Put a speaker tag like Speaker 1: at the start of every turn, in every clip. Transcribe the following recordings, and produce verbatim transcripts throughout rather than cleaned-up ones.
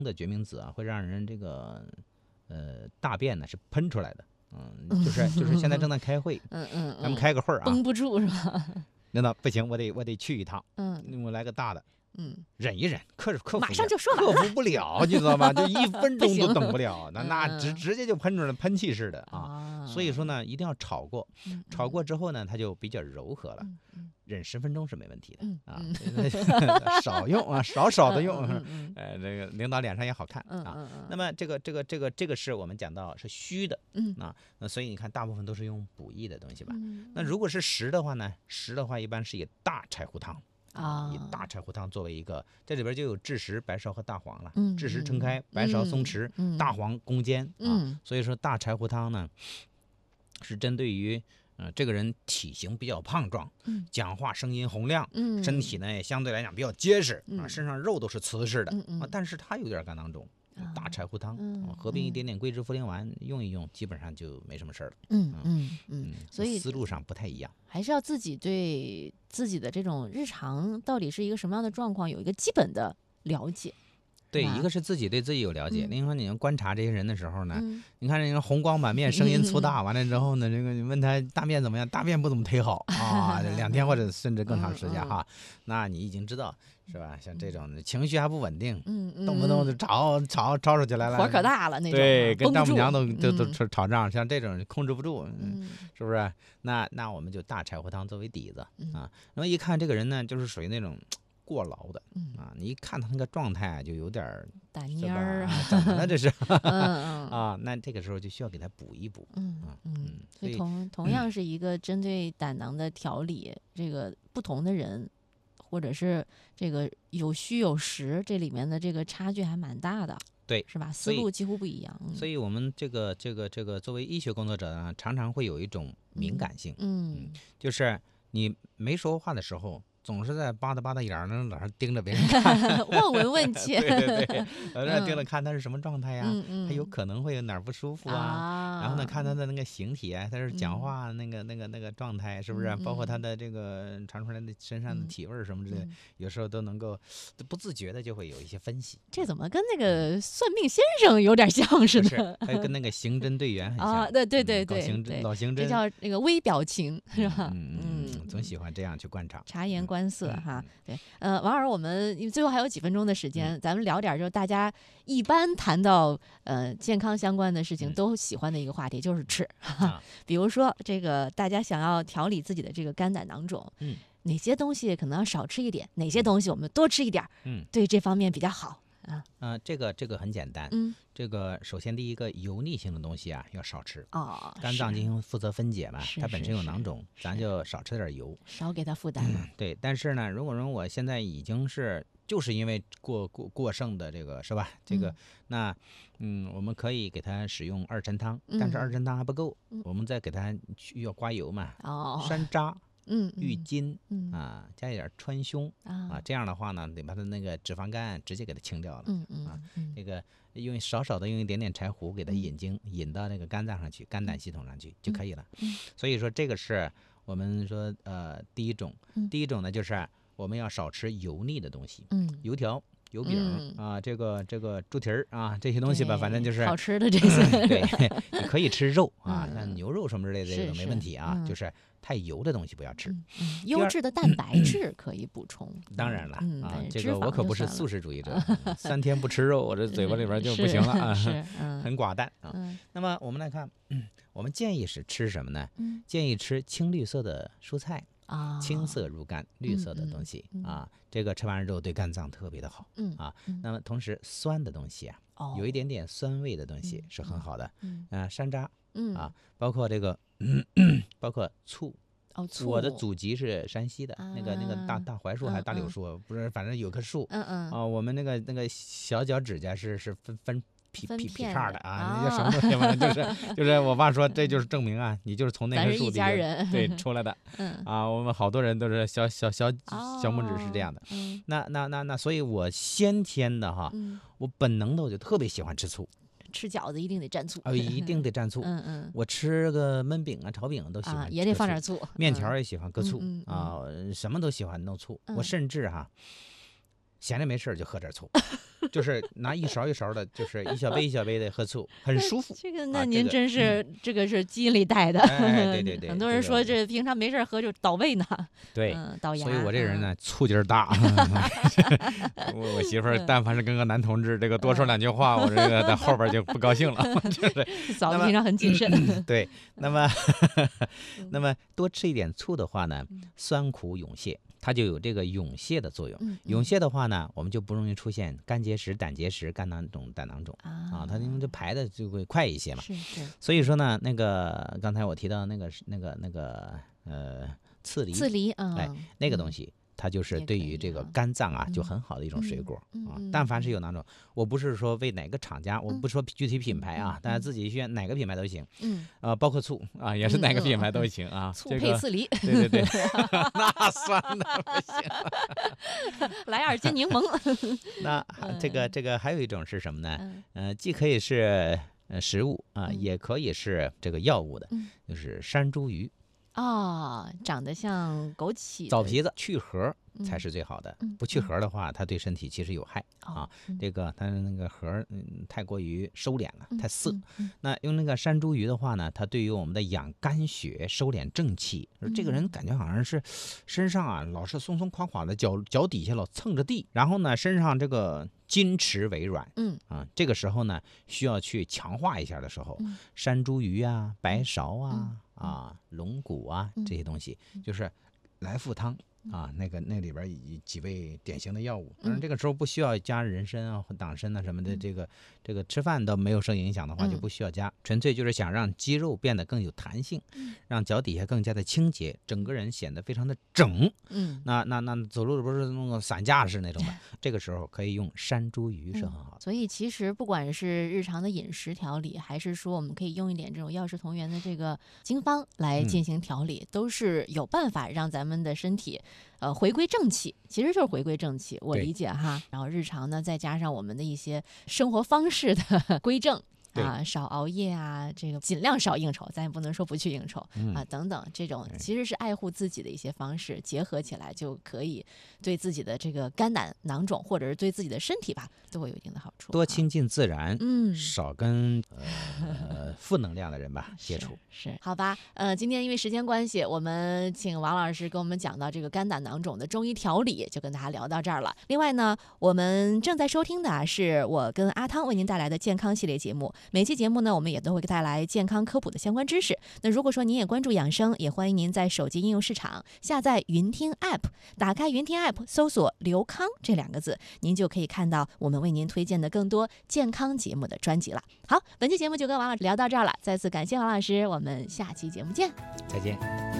Speaker 1: 的决明子啊，会让人这个呃大便呢是喷出来的。嗯，就是就是现在正在开会，
Speaker 2: 嗯嗯，
Speaker 1: 咱们开个会儿啊，
Speaker 2: 绷不住是吧？
Speaker 1: 领导不行，我得我得去一趟，
Speaker 2: 嗯，
Speaker 1: 我来个大的。
Speaker 2: 嗯，
Speaker 1: 忍一忍，克克服
Speaker 2: 马上就说完
Speaker 1: 克服不了，你知道吗？就一分钟都等不了，那
Speaker 2: 嗯
Speaker 1: 那直直接就喷出来，喷气似的啊。
Speaker 2: 啊，
Speaker 1: 所以说呢，一定要炒过，
Speaker 2: 嗯
Speaker 1: 炒过之后呢，它就比较柔和了，
Speaker 2: 嗯嗯
Speaker 1: 忍十分钟是没问题的
Speaker 2: 嗯
Speaker 1: 啊
Speaker 2: 嗯。
Speaker 1: 少用啊，少少的用，
Speaker 2: 嗯嗯
Speaker 1: 呃，这个领导脸上也好看
Speaker 2: 嗯
Speaker 1: 啊。
Speaker 2: 嗯嗯，
Speaker 1: 那么这个这个这个这个是我们讲到是虚的，
Speaker 2: 嗯
Speaker 1: 啊，那所以你看大部分都是用补益的东西吧。
Speaker 2: 嗯
Speaker 1: 那如果是实的话呢，实的话一般是以大柴胡汤。
Speaker 2: 啊，
Speaker 1: 以大柴胡汤作为一个，这里边就有枳实、白芍和大黄了。
Speaker 2: 嗯
Speaker 1: 枳实撑开，白芍松弛，
Speaker 2: 嗯
Speaker 1: 大黄攻坚啊。
Speaker 2: 嗯
Speaker 1: 所以说大柴胡汤呢，是针对于呃这个人体型比较胖壮，
Speaker 2: 嗯
Speaker 1: 讲话声音洪亮，
Speaker 2: 嗯，
Speaker 1: 身体呢也相对来讲比较结实啊，
Speaker 2: 嗯
Speaker 1: 身上肉都是瓷实的
Speaker 2: 嗯嗯
Speaker 1: 啊，但是他有点肝囊肿。大柴胡汤，
Speaker 2: 嗯
Speaker 1: 啊合并一点点桂枝茯苓丸，用一用，基本上就没什么事儿了。
Speaker 2: 嗯嗯嗯，所以
Speaker 1: 思路上不太一样，
Speaker 2: 还是要自己对自己的这种日常到底是一个什么样的状况有一个基本的了解。
Speaker 1: 对，
Speaker 2: 吧
Speaker 1: 一个是自己对自己有了解，
Speaker 2: 嗯
Speaker 1: 另外你要观察这些人的时候呢，
Speaker 2: 嗯
Speaker 1: 你看人家红光满面，声音粗大，完了之后呢，这个你问他大便怎么样，大便不怎么忒好啊，两天或者甚至更长时间哈，那你已经知道是吧？像这种的情绪还不稳定，
Speaker 2: 嗯嗯，
Speaker 1: 动不动就吵吵吵吵起来了，
Speaker 2: 火可大了那种，
Speaker 1: 对，跟丈母娘都都都
Speaker 2: 嗯
Speaker 1: 吵吵仗，像这种控制不住，嗯，
Speaker 2: 嗯
Speaker 1: 是不是？那那我们就大柴胡汤作为底子
Speaker 2: 嗯
Speaker 1: 啊，然后一看这个人呢，就是属于那种过劳的
Speaker 2: 嗯
Speaker 1: 啊，你一看他那个状态啊就有点儿。
Speaker 2: 打
Speaker 1: 是吧
Speaker 2: 蔫儿啊，
Speaker 1: 啊怎么了这是？
Speaker 2: 嗯嗯
Speaker 1: 啊，那这个时候就需要给他补一补。
Speaker 2: 嗯
Speaker 1: 啊
Speaker 2: 嗯
Speaker 1: 嗯，
Speaker 2: 所以
Speaker 1: 所以
Speaker 2: 同同样是一个针对胆囊的调理，这个不同的人，或者是这个有虚有实，这里面的这个差距还蛮大的，
Speaker 1: 对，
Speaker 2: 是吧？思
Speaker 1: 所以
Speaker 2: 路几乎不一样。嗯
Speaker 1: 所以我们这个这个这个作为医学工作者呢，常常会有一种敏感性，
Speaker 2: 嗯
Speaker 1: 就是你没说话的时候。总是在吧嗒吧嗒眼儿那老是盯着别人看，
Speaker 2: 望闻问切，
Speaker 1: 对对对，老在盯着看他是什么状态呀，
Speaker 2: 嗯嗯，
Speaker 1: 他有可能会有哪儿不舒服啊，
Speaker 2: 啊，
Speaker 1: 然后呢，看他的那个形体啊，他是讲话那个、那个那个状态，是不是？
Speaker 2: 嗯
Speaker 1: 包括他的这个传出来的身上的
Speaker 2: 嗯
Speaker 1: 体味儿什么之类的，
Speaker 2: 嗯
Speaker 1: 有时候都能够不自觉的就会有一些分析。
Speaker 2: 这怎么跟那个算命先生有点像似
Speaker 1: 不是
Speaker 2: 的？，
Speaker 1: 还跟那个刑侦队员很像。
Speaker 2: 啊，对对
Speaker 1: 嗯
Speaker 2: 对对，
Speaker 1: 搞刑侦
Speaker 2: 对
Speaker 1: 老刑侦
Speaker 2: 这叫那个微表情，是吧？
Speaker 1: 嗯嗯嗯，总喜欢这样去观察。
Speaker 2: 察言观色
Speaker 1: 嗯
Speaker 2: 哈，对，呃，王老师，我们因为最后还有几分钟的时间，咱们聊点儿就是大家一般谈到呃健康相关的事情
Speaker 1: 嗯
Speaker 2: 都喜欢的一个话题，就是吃。
Speaker 1: 啊
Speaker 2: 比如说这个大家想要调理自己的这个肝胆囊肿，
Speaker 1: 嗯
Speaker 2: 哪些东西可能要少吃一点，哪些东西我们多吃一点儿，
Speaker 1: 嗯
Speaker 2: 对这方面比较好啊。
Speaker 1: 呃，这个这个很简单。
Speaker 2: 嗯，
Speaker 1: 这个首先第一个油腻性的东西啊要少吃。
Speaker 2: 哦，
Speaker 1: 肝脏
Speaker 2: 是
Speaker 1: 进行负责分解嘛，
Speaker 2: 是
Speaker 1: 它本身有
Speaker 2: 是
Speaker 1: 囊肿，咱就少吃点油。
Speaker 2: 少给他负担了。
Speaker 1: 对，但是呢，如果说我现在已经是就是因为过过过剩的这个是吧？这个、
Speaker 2: 嗯
Speaker 1: 那嗯，我们可以给它使用二陈汤，但是
Speaker 2: 嗯
Speaker 1: 二陈汤还不够，
Speaker 2: 嗯
Speaker 1: 我们再给它去要刮油嘛，
Speaker 2: 哦，
Speaker 1: 山楂、
Speaker 2: 嗯，
Speaker 1: 郁
Speaker 2: 嗯
Speaker 1: 金、
Speaker 2: 嗯
Speaker 1: 啊，加一点川芎啊，
Speaker 2: 啊，
Speaker 1: 这样的话呢，得把它那个脂肪肝直接给它清掉了。
Speaker 2: 嗯嗯嗯
Speaker 1: 这个用少少的用一点点柴胡给它
Speaker 2: 嗯
Speaker 1: 引经，引到那个肝脏上去，肝胆系统上去就可以了。
Speaker 2: 嗯
Speaker 1: 所以说这个是我们说呃第一种，
Speaker 2: 嗯
Speaker 1: 第一种呢就是我们要少吃油腻的东西，
Speaker 2: 嗯，
Speaker 1: 油条、油饼、
Speaker 2: 嗯
Speaker 1: 啊，这个这个猪蹄儿啊这些东西吧，
Speaker 2: 对
Speaker 1: 反正就是
Speaker 2: 好吃的这些。
Speaker 1: 对，你可以吃肉啊，
Speaker 2: 嗯
Speaker 1: 像牛肉什么之类的这
Speaker 2: 是
Speaker 1: 个没
Speaker 2: 是
Speaker 1: 问题啊，
Speaker 2: 嗯
Speaker 1: 就是太油的东西不要吃。
Speaker 2: 嗯嗯，优质的蛋白质可以补充。
Speaker 1: 当然了
Speaker 2: 嗯
Speaker 1: 啊，
Speaker 2: 但是脂肪
Speaker 1: 这个我可
Speaker 2: 就算了
Speaker 1: 不是素食主义者，嗯三天不吃肉，我这嘴巴里边就不行了啊，
Speaker 2: 是，嗯
Speaker 1: 很寡淡啊。
Speaker 2: 嗯
Speaker 1: 那么我们来看，嗯我们建议是吃什么呢？
Speaker 2: 嗯
Speaker 1: 建议吃青绿色的蔬菜，
Speaker 2: 啊，
Speaker 1: 青色入肝，绿色的东西
Speaker 2: 嗯嗯
Speaker 1: 啊，这个吃完之后对肝脏特别的好
Speaker 2: 嗯
Speaker 1: 啊
Speaker 2: 嗯。
Speaker 1: 那么同时酸的东西啊，
Speaker 2: 哦
Speaker 1: 有一点点酸味的东西
Speaker 2: 嗯
Speaker 1: 是很好的
Speaker 2: 嗯
Speaker 1: 啊，山楂
Speaker 2: 嗯
Speaker 1: 啊，包括这个，包括醋。
Speaker 2: 哦，醋
Speaker 1: 我的祖籍是山西的，那个那个大
Speaker 2: 啊
Speaker 1: 大槐树还是大柳
Speaker 2: 嗯嗯
Speaker 1: 树，不是，反正有棵树
Speaker 2: 嗯嗯
Speaker 1: 啊。我们那个那个小脚指甲是是分分劈
Speaker 2: 分
Speaker 1: 劈劈
Speaker 2: 片的
Speaker 1: 叉的啊，
Speaker 2: 啊
Speaker 1: 那叫什么东西嘛？就是就是我爸说，这就是证明啊，你就是从那
Speaker 2: 咱是一
Speaker 1: 棵树底下
Speaker 2: 家人
Speaker 1: 对出来的
Speaker 2: 嗯
Speaker 1: 啊。我们好多人都是小小小小拇指是这样的。
Speaker 2: 嗯
Speaker 1: 那那那那，所以我先天的哈，
Speaker 2: 嗯，
Speaker 1: 我本能的我就特别喜欢吃醋，
Speaker 2: 吃饺子一定得蘸醋。
Speaker 1: 啊，一定得蘸醋。
Speaker 2: 嗯嗯
Speaker 1: 我吃个焖饼啊、炒饼都喜
Speaker 2: 啊，
Speaker 1: 欢，
Speaker 2: 也得放点。醋。
Speaker 1: 面条也喜欢搁醋
Speaker 2: 嗯嗯
Speaker 1: 啊，什么都喜欢弄醋。
Speaker 2: 嗯
Speaker 1: 我甚至哈， 闲着没事就喝点醋，就是拿一勺一勺的，就是一小杯一小杯的喝醋，很舒服。
Speaker 2: 这个那您真是、啊这个、这个是基因里带的。
Speaker 1: 哎，对对对，
Speaker 2: 很多人说这平常没事喝就倒胃呢。
Speaker 1: 对，
Speaker 2: 嗯，倒牙。
Speaker 1: 所以我这人呢，醋劲儿大。我我媳妇儿但凡是跟个男同志这个多说两句话，我这个在后边就不高兴了。就是
Speaker 2: 嫂子平常很谨慎。
Speaker 1: 对，那么那么多吃一点醋的话呢，酸苦涌泻。它就有这个涌泻的作用，
Speaker 2: 嗯嗯、
Speaker 1: 涌泻的话呢，我们就不容易出现肝结石、胆结石、肝囊肿、胆囊肿 啊, 啊，它因为这排的就会快一些嘛。
Speaker 2: 是是。
Speaker 1: 所以说呢，那个刚才我提到那个那个那个呃刺梨，
Speaker 2: 刺梨啊，
Speaker 1: 哎，那个东西。嗯它就是对于这个肝脏啊，就很好的一种水果啊。但凡是有哪种，我不是说为哪个厂家，我不说具体品牌啊，大家自己选哪个品牌都行。
Speaker 2: 嗯，
Speaker 1: 呃，包括醋啊，也是哪个品牌都行啊。
Speaker 2: 醋配刺梨，
Speaker 1: 对对对，那酸的不行。
Speaker 2: 来二斤柠檬。
Speaker 1: 那这个这个还有一种是什么呢？呃，既可以是呃食物啊，也可以是这个药物的，就是山茱萸。
Speaker 2: 哦，长得像枸杞，
Speaker 1: 枣皮子去核才是最好的，嗯、不去核的话，它对身体其实有害、
Speaker 2: 嗯、
Speaker 1: 啊。嗯、这个它那个核嗯太过于收敛了，
Speaker 2: 嗯、
Speaker 1: 太涩、
Speaker 2: 嗯嗯。
Speaker 1: 那用那个山茱萸的话呢，它对于我们的养肝血、收敛正气。嗯、这个人感觉好像是身上啊老是松松垮垮的，脚脚底下老蹭着地，然后呢身上这个筋池微软，
Speaker 2: 嗯
Speaker 1: 啊，这个时候呢需要去强化一下的时候，
Speaker 2: 嗯、
Speaker 1: 山茱萸啊、白芍啊。
Speaker 2: 嗯
Speaker 1: 啊，龙骨啊，这些东西、嗯、就是来复汤啊，那个那里边有几味典型的药物。当然这个时候不需要加人参啊、党参啊什么的，这个这个吃饭都没有受影响的话就不需要加，纯粹就是想让肌肉变得更有弹性，让脚底下更加的清洁，整个人显得非常的整。
Speaker 2: 嗯，
Speaker 1: 那那那走路不是那种散架式那种的，这个时候可以用山茱萸是很好的、
Speaker 2: 嗯。所以其实不管是日常的饮食调理，还是说我们可以用一点这种药食同源的这个经方来进行调理，嗯、都是有办法让咱们的身体呃回归正气，其实就是回归正气，我理解哈。然后日常呢，再加上我们的一些生活方式的规正。啊，少熬夜啊，这个尽量少应酬，咱也不能说不去应酬、嗯、啊，等等，这种其实是爱护自己的一些方式，结合起来就可以对自己的这个肝胆囊肿，或者是对自己的身体吧，都会有一定的好处。
Speaker 1: 多亲近自然，
Speaker 2: 嗯，
Speaker 1: 少跟呃负能量的人吧接触。
Speaker 2: 是, 是好吧？呃，今天因为时间关系，我们请王老师跟我们讲到这个肝胆囊肿的中医调理，就跟大家聊到这儿了。另外呢，我们正在收听的是我跟阿汤为您带来的健康系列节目。每期节目呢，我们也都会带来健康科普的相关知识。那如果说您也关注养生，也欢迎您在手机应用市场下载云听 App， 打开云听 App， 搜索刘康这两个字，您就可以看到我们为您推荐的更多健康节目的专辑了。好，本期节目就跟王老师聊到这儿了，再次感谢王老师，我们下期节目见，
Speaker 1: 再见。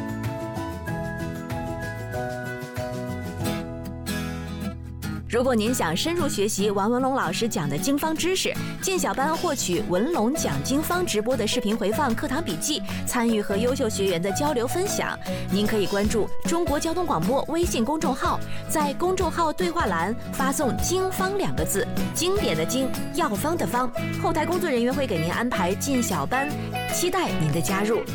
Speaker 3: 如果您想深入学习王文龙老师讲的经方知识，进小班获取文龙讲经方直播的视频回放、课堂笔记，参与和优秀学员的交流分享，您可以关注中国交通广播微信公众号，在公众号对话栏发送“经方”两个字，经典的经，药方的方，后台工作人员会给您安排进小班，期待您的加入。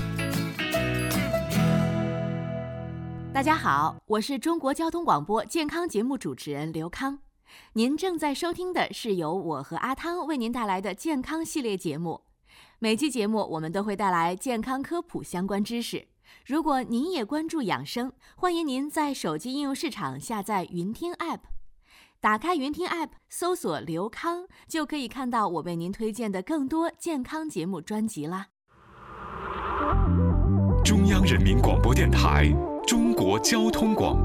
Speaker 3: 大家好，我是中国交通广播健康节目主持人刘康，您正在收听的是由我和阿汤为您带来的健康系列节目。每期节目我们都会带来健康科普相关知识。如果您也关注养生，欢迎您在手机应用市场下载云听 App， 打开云听 App， 搜索刘康，就可以看到我为您推荐的更多健康节目专辑啦。
Speaker 4: 中央人民广播电台中国交通广播。